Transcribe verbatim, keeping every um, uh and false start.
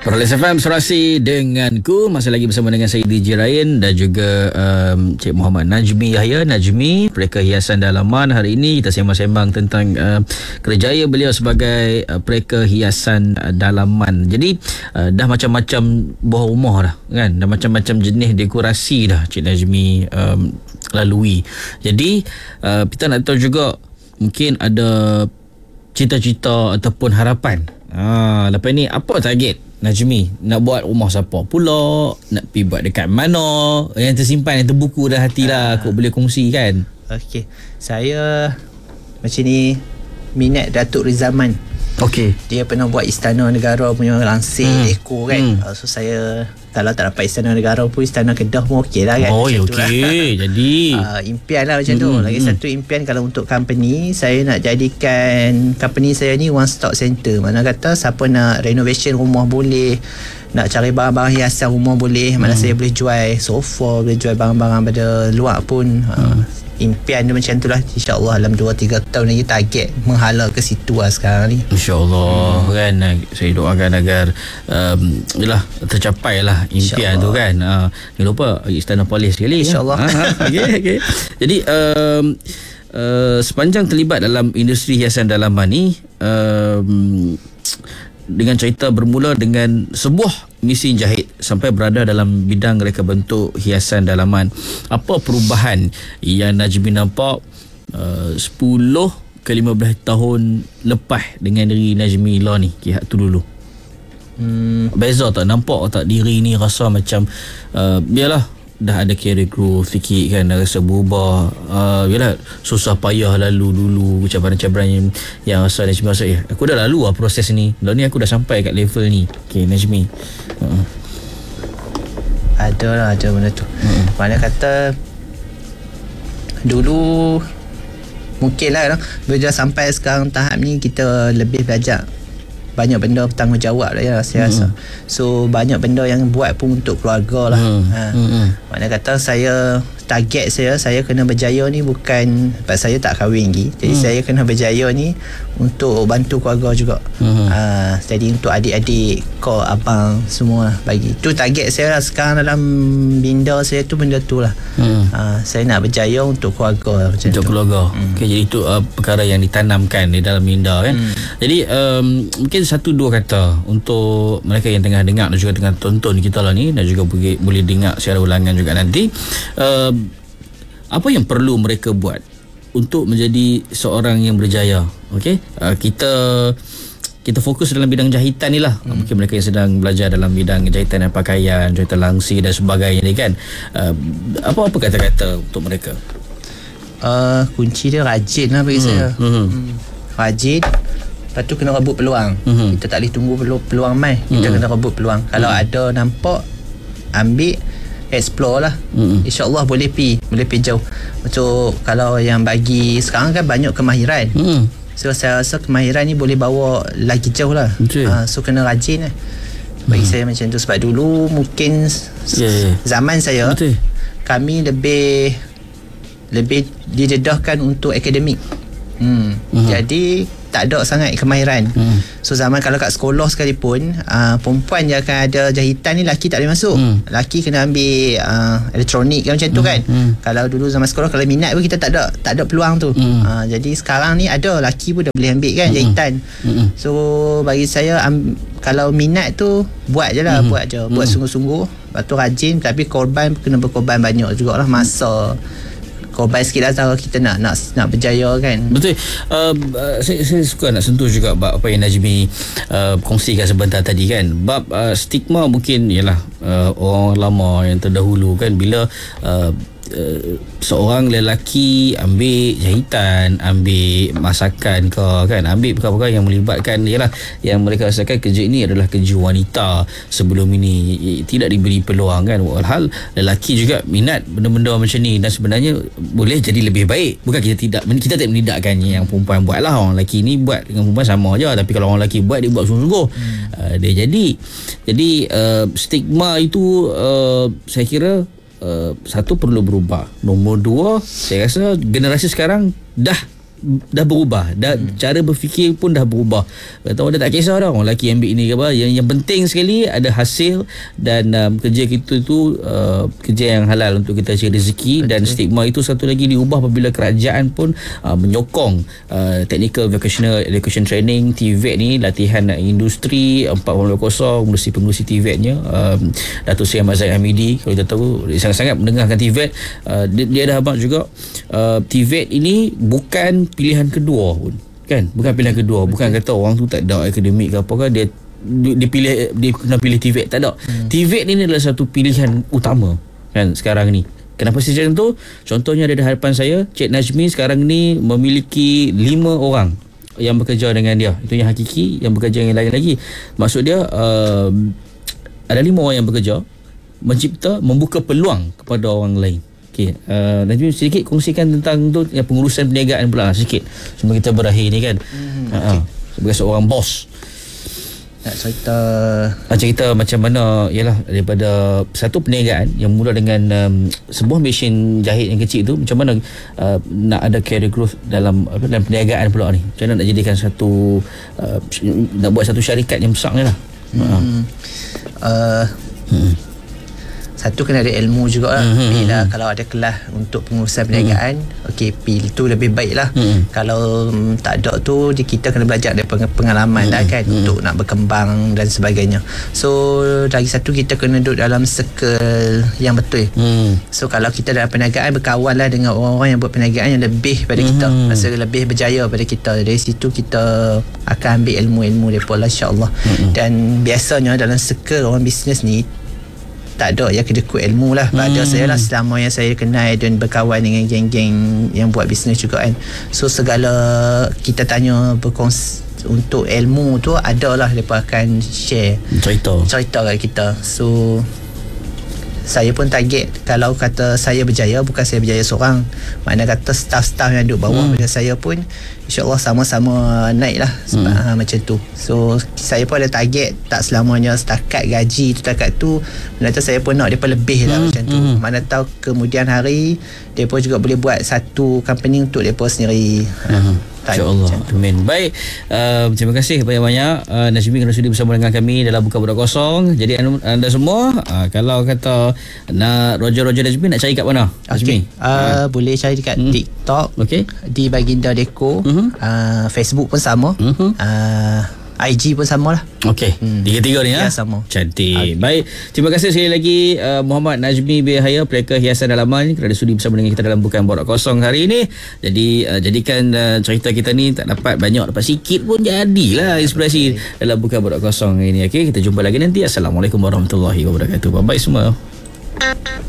Perlis F M Serasi denganku. Masih lagi bersama dengan saya D J Ryan dan juga um, Cik Muhammad Najmi Yahya. Najmi, Pereka Hiasan Dalaman. Hari ini kita sembang-sembang tentang uh, kerjaya beliau sebagai uh, Pereka Hiasan uh, Dalaman. Jadi uh, dah macam-macam buah rumah dah kan, dah macam-macam jenis dekorasi dah Cik Najmi um, lalui. Jadi uh, kita nak tahu juga, mungkin ada cita-cita ataupun harapan. Ha, lepas ni apa target Najmi nak buat rumah siapa pula, nak pergi buat dekat mana, yang tersimpan, yang terbuku dalam hati lah, kau boleh kongsi kan? Okey, saya macam ni minat Datuk Rizaman. Okey. Dia pernah buat Istana Negara punya langsir hmm. ekor kan. Hmm. Uh, so saya kalau tak dapat Istana Negara pun Istana Kedah pun okey lah kan. Oh okey lah. Jadi uh, impian lah macam hmm. tu. Lagi hmm. satu impian kalau untuk company, saya nak jadikan company saya ni one stop center. Mana kata siapa nak renovation rumah boleh, nak cari barang-barang hiasan rumah boleh. Mana hmm. saya boleh jual sofa, boleh jual barang-barang pada luar pun. uh, hmm. Impian dia macam tu lah. InsyaAllah dalam dua tiga tahun lagi target menghala ke situ lah sekarang ni. InsyaAllah hmm. kan. Saya doakan agar um, yelah, tercapai lah impian tu kan. uh, Jangan lupa Istana Polis sekali. InsyaAllah. ha, okay, okay. Jadi um, uh, sepanjang terlibat dalam industri hiasan dalaman ni, um, dengan cerita bermula dengan sebuah mesin jahit sampai berada dalam bidang reka bentuk hiasan dalaman. Apa perubahan yang Najmi nampak uh, sepuluh ke lima belas tahun lepas dengan diri Najmi lah ni, kihak tu dulu? Hmm. Beza tak? Nampak tak diri ni rasa macam uh, biarlah dah ada career growth sikit kan, dah rasa berubah. uh, Yalah, susah payah lalu dulu, cabaran-cabaran yang, yang rasa Najmi rasa eh, aku dah lalu lah proses ni, lalu ni aku dah sampai kat level ni. Okay Najmi, uh-uh. Ada lah, ada benda tu. uh-uh. Mana kata dulu mungkin lah bila dah sampai sekarang tahap ni, kita lebih belajar banyak benda bertanggungjawab lah ya, saya rasa. Mm. So banyak benda yang buat pun untuk keluarga lah. Mm. Ha. Mm. Maknanya kata saya, target saya, saya kena berjaya ni bukan sebab saya tak kahwin lagi. Jadi mm. saya kena berjaya ni untuk bantu keluarga juga. Mm. Ha. Jadi untuk adik-adik, kau, abang, semua lah bagi. Tu target saya lah sekarang dalam minda saya tu, benda tu lah. Mm. Ha. Saya nak berjaya untuk keluarga lah, macam untuk tu. keluarga. Mm. Okay, jadi itu uh, perkara yang ditanamkan di dalam minda kan. Mm. Jadi um, mungkin satu dua kata untuk mereka yang tengah dengar dan juga tengah tonton kita lah ni, dan juga boleh, boleh dengar secara ulangan juga nanti. uh, Apa yang perlu mereka buat untuk menjadi seorang yang berjaya? Okay, uh, kita kita fokus dalam bidang jahitan ni lah. hmm. Mungkin mereka yang sedang belajar dalam bidang jahitan dan pakaian, jahitan langsir dan sebagainya ni kan. uh, Apa-apa kata-kata untuk mereka? Uh, kunci dia rajin lah bagi hmm. saya. hmm. Hmm. Rajin. Lepas tu kena rebut peluang. Mm-hmm. Kita tak boleh tunggu peluang, peluang mai. Kita mm-hmm. kena rebut peluang. Kalau mm-hmm. ada nampak, ambil, explore lah. Mm-hmm. InsyaAllah boleh pi, boleh pi jauh. So kalau yang bagi sekarang kan banyak kemahiran. Mm-hmm. So saya rasa kemahiran ni boleh bawa lagi jauh lah. Uh, so kena rajin lah. Bagi mm-hmm. saya macam tu. Sebab dulu mungkin yeah, yeah. zaman saya, Betul. kami lebih lebih didedahkan untuk akademik. Hmm. Mm-hmm. Jadi tak ada sangat kemahiran. Hmm. So zaman kalau kat sekolah sekalipun, uh, perempuan je akan ada jahitan ni, lelaki tak boleh masuk. Hmm. Lelaki kena ambil uh, elektronik macam tu hmm. kan. Hmm. Kalau dulu zaman sekolah, kalau minat pun kita tak ada tak ada peluang tu. Hmm. Uh, jadi sekarang ni ada, lelaki pun dah boleh ambil kan hmm. jahitan. Hmm. So bagi saya um, kalau minat tu buat je lah, hmm. buat je, buat hmm. sungguh-sungguh. Lepas tu rajin, tapi korban kena berkorban banyak jugalah, masa korban sikit lah kalau kita nak nak nak berjaya kan. Betul. Uh, uh, saya, saya suka nak sentuh juga bab apa yang Najmi uh, kongsikan sebentar tadi kan. Bab uh, stigma mungkin ialah uh, orang lama yang terdahulu kan, bila uh, Uh, seorang lelaki ambil jahitan, ambil masakan ke kan, ambil perkara-perkara yang melibatkan, ialah yang mereka rasakan kerja ini adalah kerja wanita sebelum ini, tidak diberi peluang kan. Walhal lelaki juga minat benda-benda macam ni, dan sebenarnya boleh jadi lebih baik. Bukan kita tidak, kita tidak menidakkan yang perempuan buat lah, orang lelaki ni buat dengan perempuan sama je, tapi kalau orang lelaki buat, dia buat sungguh-sungguh. hmm. uh, dia jadi jadi uh, stigma itu uh, saya kira Uh, satu perlu berubah. Nombor dua, saya rasa generasi sekarang dah dah berubah, dah hmm. cara berfikir pun dah berubah. Kata orang dah tak kisah dah orang lelaki ambil ni ke apa, yang yang penting sekali ada hasil dan um, kerja kita tu uh, kerja yang halal untuk kita cari rezeki. Betul. Dan stigma itu satu lagi diubah apabila kerajaan pun uh, menyokong uh, technical vocational education training T V E T ni, latihan uh, industri empat kosong kosong pengurusi-pengurusi T V E T-nya um, Datuk Seri Ahmad Zaid Hamidi. Kalau kita tahu dia sangat-sangat mendengarkan T V E T, uh, dia, dia dah abang juga uh, T V E T ini bukan pilihan kedua pun, kan, bukan pilihan kedua. Bukan kata orang tu tak ada akademik ke apa kan, dia dia pilih, dia kena pilih T V E T, tak ada. hmm. T V E T ini adalah satu pilihan utama kan sekarang ni. Kenapa saya cakap tu? Contohnya ada di hadapan saya Cik Najmi sekarang ni memiliki lima orang yang bekerja dengan dia. Itu yang hakiki. Yang bekerja yang lain lagi, maksud dia uh, ada lima orang yang bekerja mencipta, membuka peluang kepada orang lain. Okey, uh, Najmi sedikit kongsikan tentang tu, yang pengurusan perniagaan pula sikit sebelum kita berakhir ni kan. hmm, uh, okay. Sebagai seorang bos, nak cerita nak cerita macam mana, ialah daripada satu perniagaan yang mula dengan um, sebuah mesin jahit yang kecil tu, macam mana uh, nak ada career growth dalam apa, dalam perniagaan pula ni, macam mana nak jadikan satu uh, nak buat satu syarikat yang besar ni lah. hmm. uh. Uh, hmm. Satu kena ada ilmu jugalah. mm-hmm. Bila kalau ada kelas untuk pengurusan perniagaan, mm-hmm. okey, pil tu lebih baik lah. mm-hmm. Kalau um, tak ada tu, kita kena belajar dari pengalaman mm-hmm. lah kan, mm-hmm. untuk nak berkembang dan sebagainya. So lagi satu, kita kena duduk dalam circle yang betul. mm. So kalau kita dalam perniagaan, berkawan lah dengan orang-orang yang buat perniagaan yang lebih pada kita, mm-hmm. masa lebih berjaya pada kita. Dari situ kita akan ambil ilmu-ilmu mereka lah, insyaAllah. mm-hmm. Dan biasanya dalam circle orang bisnes ni tak ada yang kedekut ilmu lah. Pada hmm. saya lah, selama yang saya kenal dan berkawan dengan geng-geng yang buat bisnes juga kan, so segala kita tanya berkongsi untuk ilmu tu, ada lah mereka akan share cerita cerita kat kita. So saya pun target, kalau kata saya berjaya, bukan saya berjaya seorang, mana kata staff-staff yang duduk bawah hmm. dengan saya pun insyaAllah sama-sama naik lah. Sebab hmm. ha, macam tu. So saya pun ada target, tak selamanya setakat gaji tu setakat tu, mana tahu saya pun nak mereka lebih lah. hmm. macam tu. hmm. Mana tahu kemudian hari mereka juga boleh buat satu company untuk mereka sendiri. hmm. InsyaAllah. Amin. Baik, uh, terima kasih banyak-banyak uh, Najmi kerana sudi bersama dengan kami dalam Buka Borak Kosong. Jadi anda, anda semua uh, kalau kata nak roger-roger Najmi, nak cari kat mana? Okay. Uh, uh. Boleh cari dekat hmm. TikTok, okay, di Baginda Deco. uh-huh. uh, Facebook pun sama. uh-huh. uh, I G pun sama lah. Okey, hmm. tiga-tiga ni ya, sama. Cantik. Okay. Baik, terima kasih sekali lagi uh, Muhammad Najmi bin Yahya, pelakon hiasan dalaman, kerana sudi bersama dengan kita dalam Bukan Borak Kosong hari ini. Jadi uh, jadikan uh, cerita kita ni tak dapat banyak, dapat sikit pun jadilah inspirasi okay. dalam Bukan Borak Kosong hari ini. Okey, kita jumpa lagi nanti. Assalamualaikum warahmatullahi wabarakatuh. Bye bye semua.